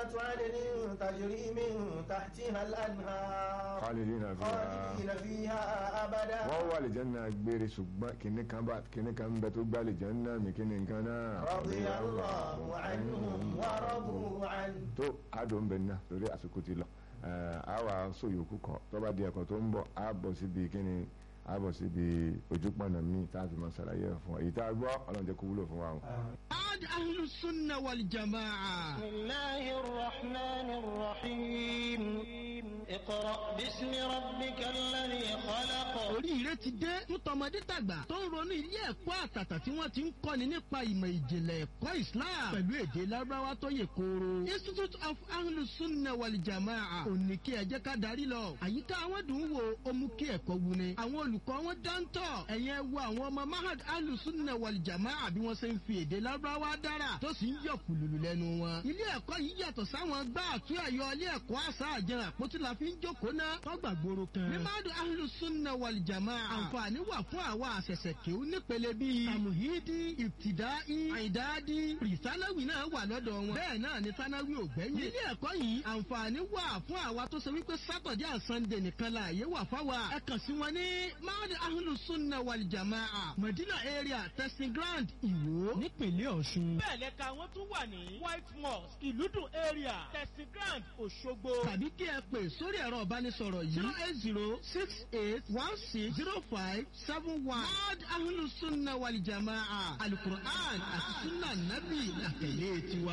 جنات عدن تجري من تحتها الأنهار خالدين فيها أبدا wọ́n wà àlìjánná gbére ṣùgbọ́n kìnnì kan bẹ tó gbá àlìjánná mi kìnnì kan náà. radiyallahu anhum wa radu anhu. tó àdùn bẹ̀ náà lórí àsìkò ti lọ àwa sòyòkù kọ tó bá di ẹ̀kọ́ tó ń bọ̀ á bọ̀ síbi kíni á bọ̀ síbi ojúpọ̀nà míì tá a fi máa ṣàlàyé fún wa èyí tá a gbọ́ ọlọ́run jẹ́ kó wúlò fún wa. أهل السنة والجماعة. بسم الله الرحمن الرحيم اقرأ باسم ربك الذي خلق. oríire ti dé fún tọmọdé tàgbà tó ń ronú ilé ẹ̀kọ́ àtàtà tí wọ́n ti ń kọ́ni nípa ìmọ̀ ìjìnlẹ̀ ẹ̀kọ́ Islam pẹ̀lú èdè Lárúbáwá tó yè kooro. Institute of Ahlus Sunnah wal Jamaa'ah òní kí ẹ jẹ́ ká darí lọ. àyíká àwọn dùn wò ó mú kí ẹ̀kọ́ wuni. àwọn olùkọ́ wọn dáńtọ̀ ẹ̀yẹn wo àwọn ọmọ Mahad Ahlus Sunnah wal Jamaa'ah bí wọ́n ṣe ń fi èdè Lárúbáwá dára tó sì ń yọ kùlùlù lẹ́nu wọn. ilé ẹ̀kọ́ yìí yàtọ̀ sáwọn gbá àtú ẹ̀yọ ilé ẹ̀kọ́ àṣà àjẹrà àpótí la fi ń jókòó náà tọ́gbà gbòòrò kan. ní Mahad Ahlus Sunnah wal Jamaa'ah àǹfààní wà fún àwa àṣẹ̀ṣẹ̀ kéwú nípele bíi tamuhidi ibtidai àìdáàdì pìrìsánáwì náà wà lọ́dọ̀ wọn. bẹ́ẹ̀ náà ni sánáwì ò gbẹ́yìn. ilé ẹ̀kọ́ yìí àǹfààní wà fún àwa tó ṣe wípé sátọ̀dé and Sunday nìkan la àyè wà fáwa. ẹ kàn sí wọn ní Mahad Ahlus Sunnah wal Jamaa'ah Medina area testing ground Ìwó nípínlẹ̀ Ọ̀ṣun. bẹ́ẹ̀ lẹ́ka wọ́n tún wà ní White Mosque Ìlúdùn area testing ground Òṣogbo. tàbí kí ẹ pè sórí ẹ̀rọ ìbánisọ̀rọ̀ yìí 08068160571. Mahad Ahlus Sunnah wal Jamaa'ah Al-Qur'an àti Sunnah Nabi làtẹ̀lé tiwa.